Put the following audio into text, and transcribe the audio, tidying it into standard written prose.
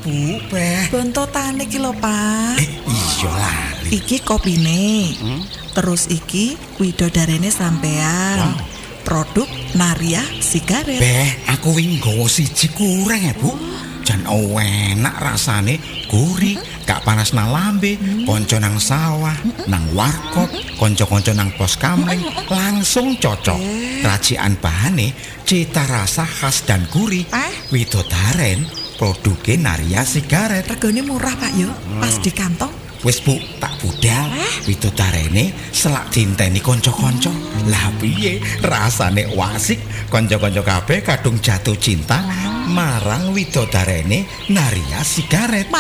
Bu, Beh? Bontotane iki lho, Pak. Iya lali. Iki kopine. Terus iki widodarene sampean. Wow. Produk Naria sigaret. Beh, aku wingi nggawa siji kurang ya, Bu. Jan enak rasane, gurih, gak panas nang lambe, konco nang sawah, nang warkop, konco-konco nang pos kamling, langsung cocok. Racikan bahane, cita rasa khas dan gurih. Widodaren, produknya Naria sigaret. Regane murah, Pak yo. Pas di kantong. Wis Bu, tak budal. Widodarene selak dinteni konco-konco. Lah piye rasane wasik, konco-konco kabeh kadung jatuh cinta marang widodarene Naria sigaret.